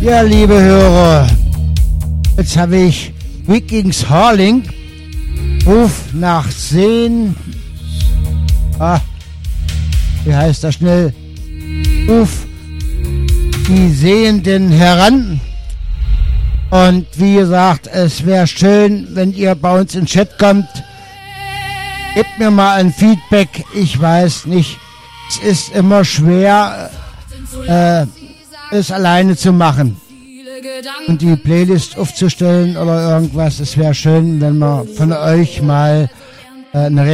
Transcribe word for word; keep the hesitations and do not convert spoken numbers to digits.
Ja, liebe Hörer, jetzt habe ich Vikings Harling, Ruf nach Seen, ah, wie heißt das schnell, Ruf die Sehenden heran. Und wie gesagt, es wäre schön, wenn ihr bei uns in den Chat kommt. Gebt mir mal ein Feedback, ich weiß nicht, es ist immer schwer, äh, es alleine zu machen und die Playlist aufzustellen oder irgendwas. Es wäre schön, wenn wir von euch mal äh, eine